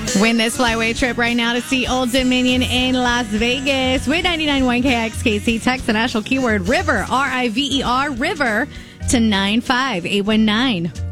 Win this flyaway trip right now to see Old Dominion in Las Vegas with 99.1 KXKC. Text the national keyword RIVER, RIVER, river to 95819.